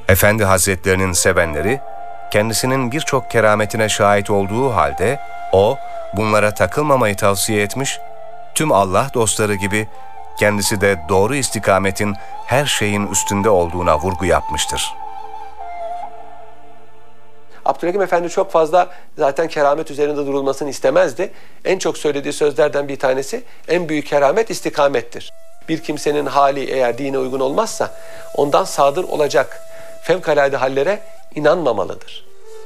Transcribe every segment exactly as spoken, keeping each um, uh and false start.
Efendi Hazretlerinin sevenleri, kendisinin birçok kerametine şahit olduğu halde o, bunlara takılmamayı tavsiye etmiş, tüm Allah dostları gibi kendisi de doğru istikametin her şeyin üstünde olduğuna vurgu yapmıştır. Abdülhakim Efendi çok fazla zaten keramet üzerinde durulmasını istemezdi. En çok söylediği sözlerden bir tanesi, en büyük keramet istikamettir. Bir kimsenin hali eğer dine uygun olmazsa ondan sadır olacak fevkalade hallere inanmamalıdır.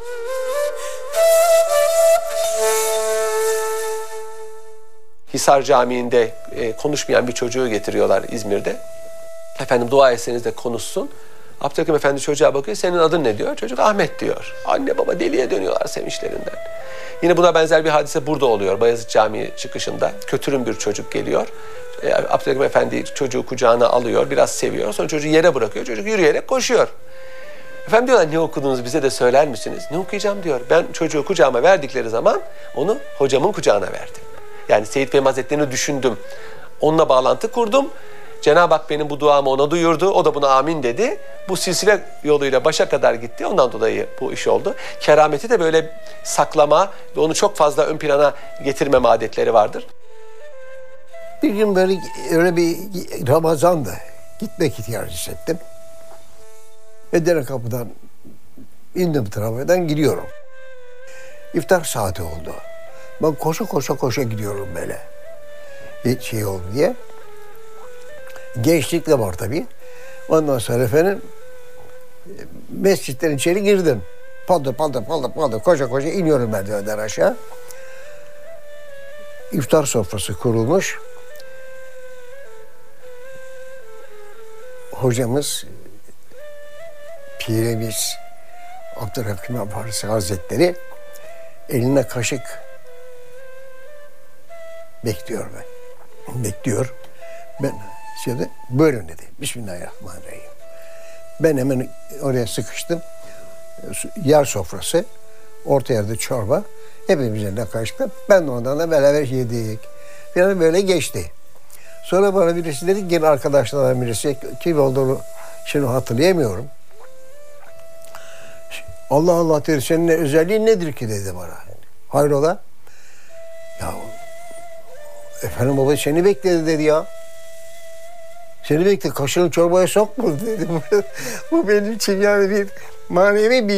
Hisar Camii'nde e, konuşmayan bir çocuğu getiriyorlar İzmir'de. Efendim dua etseniz de konuşsun. Abdülhakim Efendi çocuğa bakıyor, senin adın ne diyor? Çocuk Ahmet diyor. Anne baba deliye dönüyorlar sevinçlerinden. Yine buna benzer bir hadise burada oluyor. Bayezid Camii çıkışında kötürüm bir çocuk geliyor. E, Abdülhakim Efendi çocuğu kucağına alıyor, biraz seviyor. Sonra çocuğu yere bırakıyor, çocuk yürüyerek koşuyor. Efendim diyorlar, ne okudunuz bize de söyler misiniz? Ne okuyacağım diyor. Ben çocuğu kucağıma verdikleri zaman onu hocamın kucağına verdim. Yani Seyyid Fehmi Hazretleri'ni düşündüm. Onunla bağlantı kurdum. Cenab-ı Hak benim bu duamı ona duyurdu. O da buna amin dedi. Bu silsile yoluyla başa kadar gitti. Ondan dolayı bu iş oldu. Kerameti de böyle saklama ve onu çok fazla ön plana getirmeme adetleri vardır. Bir gün böyle öyle bir Ramazan'dı. Gitmek ihtiyacı hissettim. Medine Kapı'dan indim, tramvaydan gidiyorum. İftar saati oldu. Ben koşa koşa koşa gidiyorum böyle. Bir şey oldu diye. Gençlik de var tabii. Ondan sonra efendim mescitten içeri girdim. Paldır paldır paldır paldır koşa koşa iniyorum merdivenden aşağı. İftar sofrası kurulmuş. Hocamız, piremiz Abdülhakim Efendi Hazretleri eline kaşık bekliyor ben. Bekliyor. Ben şimdi buyurun dedi. Bismillahirrahmanirrahim. Ben hemen oraya sıkıştım. Yer sofrası, orta yerde çorba. Hepimiz eline kaşıkla. Ben de ondan da beraber yedik. Yani böyle geçti. Sonra bana birisi dedi ki, arkadaşlardan birisi, kim olduğunu şimdi hatırlayamıyorum. Allah Allah dedi, senin özelliğin nedir ki dedi bana. Hayrola? Ya efendim baba seni bekledi dedi ya. Seni bekledi, kaşığını çorbaya sokma dedi. Bu benim için yani bir manevi bir